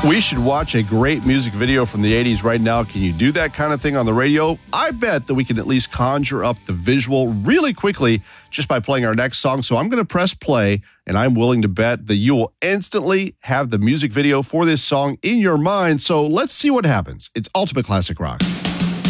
We should watch a great music video from the 80s right now. Can you do that kind of thing on the radio? I bet that we can at least conjure up the visual really quickly just by playing our next song. So I'm going to press play, and I'm willing to bet that you will instantly have the music video for this song in your mind. So let's see what happens. It's Ultimate Classic Rock.